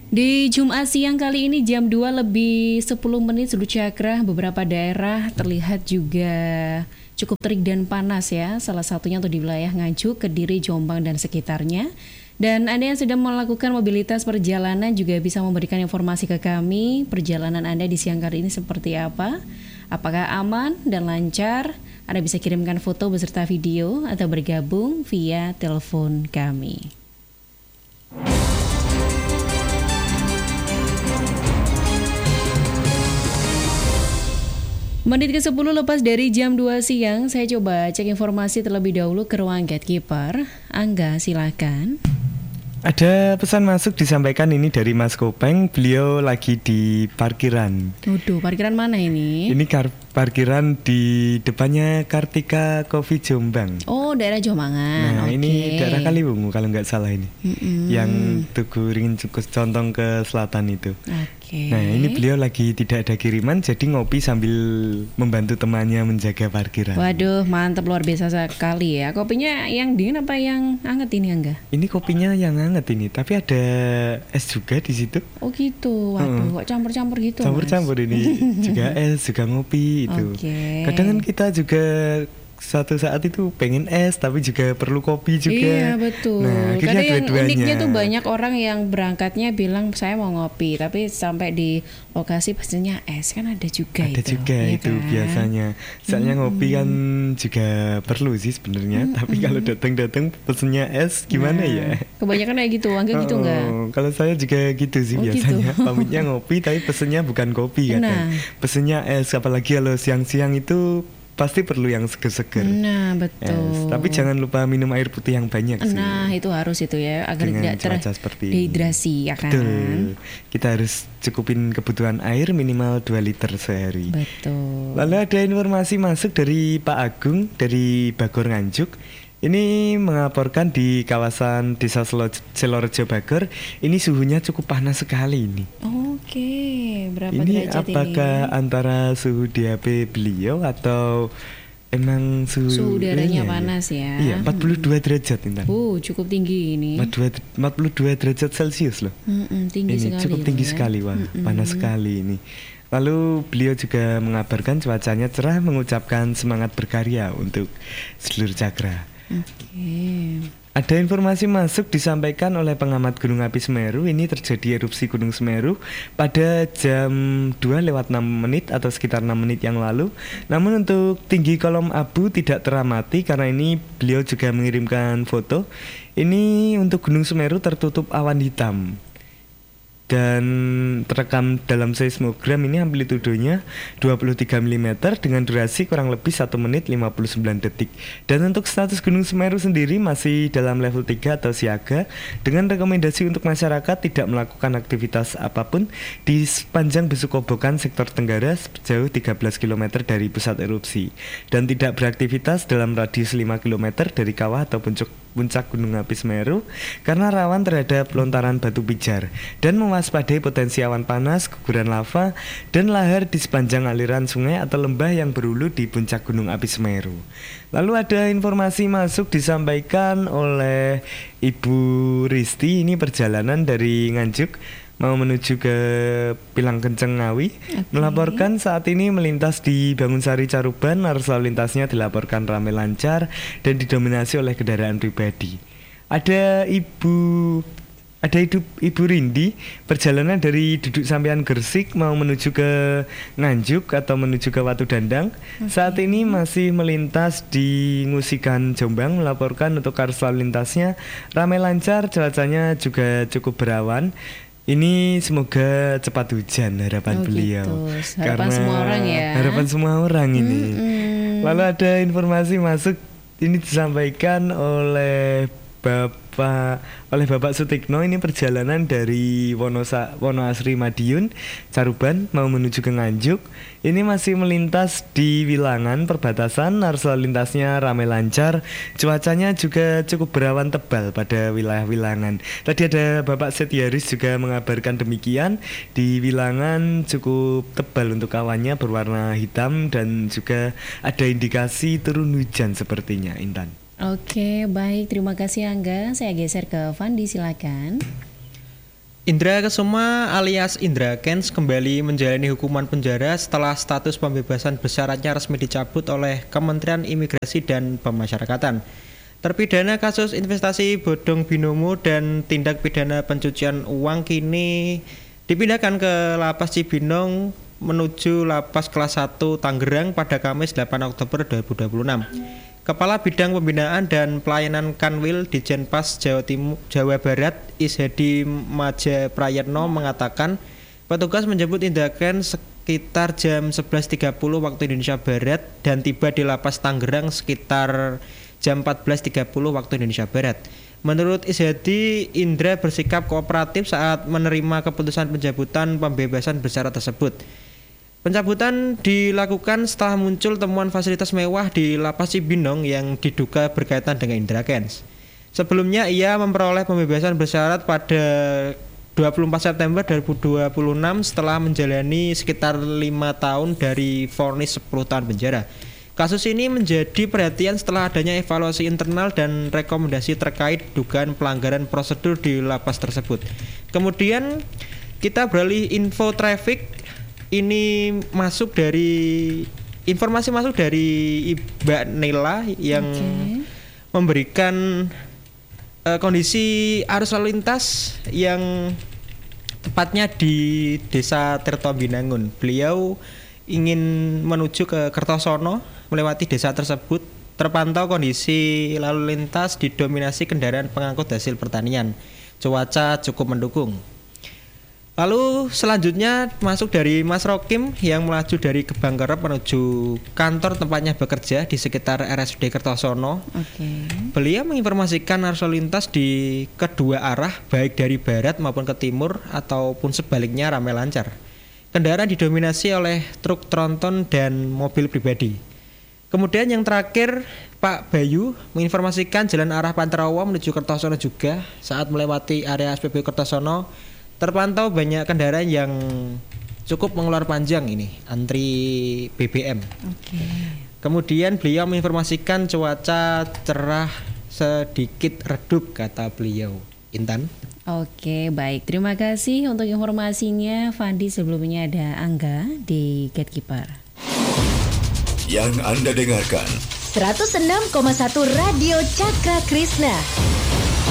Di Jumat siang kali ini jam 2 lebih 10 menit Seluruh Cakra, beberapa daerah terlihat juga cukup terik dan panas ya. Salah satunya untuk di wilayah Nganjuk, Kediri, Jombang dan sekitarnya. Dan Anda yang sedang melakukan mobilitas perjalanan juga bisa memberikan informasi ke kami. Perjalanan Anda di siang kali ini seperti apa? Apakah aman dan lancar? Anda bisa kirimkan foto beserta video atau bergabung via telepon kami. Menit ke-10 lepas dari jam 2 siang, saya coba cek informasi terlebih dahulu ke ruang gatekeeper. Angga, silakan. Ada pesan masuk disampaikan ini dari Mas Kopeng, beliau lagi di parkiran. Waduh, parkiran mana ini? Ini parkiran di depannya Kartika Coffee Jombang. Oh, daerah Jomangan. Nah, ini daerah Kaliwungu kalau nggak salah ini. Yang Tugu Ringin Cukus Contong ke selatan itu. Nah, ini beliau lagi tidak ada kiriman, jadi ngopi sambil membantu temannya menjaga parkiran. Waduh, mantap, luar biasa sekali ya. Kopinya yang dingin apa yang hangat ini, Angga? Ini kopinya yang hangat ini, tapi ada es juga di situ. Oh gitu, waduh, kok campur-campur gitu, Campur-campur ini, juga es, juga ngopi itu. Kadang kan kita juga satu saat itu pengen es tapi juga perlu kopi juga. Iya betul. Nah, kadang yang dua-duanya. uniknya tuh banyak orang yang berangkatnya bilang saya mau ngopi, tapi sampai di lokasi pastinya es kan ada juga. Ada itu. juga ya itu kan? Biasanya. Soalnya ngopi kan juga perlu sih sebenarnya. Tapi kalau datang pesennya es gimana ya? Kebanyakan kayak gitu, Angga gitu nggak? Kalau saya juga gitu sih biasanya. Gitu. Pamitnya ngopi tapi pesennya bukan kopi kadang. Pesennya es, apalagi kalau siang-siang itu pasti perlu yang seger-seger. Nah, betul. Tapi jangan lupa minum air putih yang banyak sih. Nah, itu harus itu ya, agar dengan tidak terdehidrasi ya kan. Betul. Kita harus cukupin kebutuhan air minimal 2 liter sehari. Betul. Lalu ada informasi masuk dari Pak Agung dari Bagor Nganjuk. Ini mengaporkan di kawasan Desa Selorejo Bagor, ini suhunya cukup panas sekali ini. Oke, berapa ini derajat apakah antara suhu DAP beliau atau emang suhu udaranya panas ya? Iya, 42 derajat Intan. Cukup tinggi ini. 42 derajat Celcius loh. Tinggi ini sekali. Cukup tinggi sekali, wah, panas sekali ini. Lalu beliau juga mengabarkan cuacanya cerah, mengucapkan semangat berkarya untuk seluruh Cakra. Ada informasi masuk disampaikan oleh pengamat Gunung Api Semeru. Ini terjadi erupsi Gunung Semeru pada jam 2:06 atau sekitar 6 menit yang lalu. Namun untuk tinggi kolom abu tidak teramati karena ini beliau juga mengirimkan foto. Ini untuk Gunung Semeru tertutup awan hitam. Dan terekam dalam seismogram ini amplitudenya 23 mm dengan durasi kurang lebih 1 menit 59 detik. Dan untuk status Gunung Semeru sendiri masih dalam level 3 atau siaga, dengan rekomendasi untuk masyarakat tidak melakukan aktivitas apapun di sepanjang Besuk Kobokan sektor Tenggara sejauh 13 km dari pusat erupsi, dan tidak beraktivitas dalam radius 5 km dari kawah atau puncak Gunung Api Semeru karena rawan terhadap lontaran batu pijar, dan mewaspadai potensi awan panas, guguran lava, dan lahar di sepanjang aliran sungai atau lembah yang berhulu di puncak Gunung Api Semeru. Lalu ada informasi masuk disampaikan oleh Ibu Risti, ini perjalanan dari Nganjuk mau menuju ke Pilang Kenceng Ngawi. Melaporkan saat ini melintas di Bangunsari Caruban, arus lalu lintasnya dilaporkan ramai lancar dan didominasi oleh kendaraan pribadi. Ada Ibu Rindi, perjalanan dari Duduk Sampean Gresik mau menuju ke Nganjuk atau menuju ke Watu Dandang. Saat ini masih melintas di Ngusikan Jombang, melaporkan untuk arus lalu lintasnya ramai lancar, cuacanya juga cukup berawan. Ini semoga cepat hujan, harapan beliau. Gitu. Harapan semua orang ya. Harapan semua orang ini. Lalu ada informasi masuk, ini disampaikan oleh Bapak Sutikno. Ini perjalanan dari Wonoasri Madiun Caruban mau menuju ke Nganjuk. Ini masih melintas di Wilangan perbatasan, arus lalu lintasnya ramai lancar, cuacanya juga cukup berawan tebal pada wilayah Wilangan. Tadi ada Bapak Setiaris juga mengabarkan demikian, di Wilangan cukup tebal untuk awannya berwarna hitam dan juga ada indikasi turun hujan sepertinya, Intan. Oke, baik, terima kasih Angga. Saya geser ke Fandi, silakan. Indra Kesuma alias Indra Kents kembali menjalani hukuman penjara setelah status pembebasan bersyaratnya resmi dicabut oleh Kementerian Imigrasi dan Pemasyarakatan. Terpidana kasus investasi bodong binomo dan tindak pidana pencucian uang kini dipindahkan ke Lapas Cibinong menuju Lapas Kelas 1 Tangerang pada Kamis 8 Oktober 2026. Kepala Bidang Pembinaan dan Pelayanan Kanwil di Jenpas Jawa Barat, Ishadi Maja Prayetno mengatakan petugas menjemput Indra Kents sekitar jam 11.30 waktu Indonesia Barat dan tiba di Lapas Tangerang sekitar jam 14.30 waktu Indonesia Barat. Menurut Ishadi, Indra bersikap kooperatif saat menerima keputusan pencabutan pembebasan bersyarat tersebut. Pencabutan dilakukan setelah muncul temuan fasilitas mewah di Lapas Cibinong yang diduga berkaitan dengan Indra Kents. Sebelumnya ia memperoleh pembebasan bersyarat pada 24 September 2026 setelah menjalani sekitar 5 tahun dari vonis 10 tahun penjara. Kasus ini menjadi perhatian setelah adanya evaluasi internal dan rekomendasi terkait dugaan pelanggaran prosedur di lapas tersebut. Kemudian kita beralih info traffic. Ini informasi masuk dari Mbak Nela yang memberikan kondisi arus lalu lintas yang tepatnya di Desa Tirtobinangun. Beliau ingin menuju ke Kertosono, melewati desa tersebut. Terpantau kondisi lalu lintas didominasi kendaraan pengangkut hasil pertanian. Cuaca cukup mendukung. Lalu selanjutnya masuk dari Mas Rokim yang melaju dari Gebang Kerep menuju kantor tempatnya bekerja di sekitar RSUD Kertosono. Beliau menginformasikan arus lalu lintas di kedua arah baik dari barat maupun ke timur ataupun sebaliknya ramai lancar. Kendaraan didominasi oleh truk tronton dan mobil pribadi. Kemudian yang terakhir Pak Bayu menginformasikan jalan arah Pantarawa menuju Kertosono juga saat melewati area SPBU Kertosono. Terpantau banyak kendaraan yang cukup mengular panjang ini, antri BBM. Kemudian beliau menginformasikan cuaca cerah sedikit redup kata beliau. Intan. Oke, baik. Terima kasih untuk informasinya, Fandi. Sebelumnya ada Angga di Gatekeeper. Yang Anda dengarkan 106,1 Radio Cakra Krishna.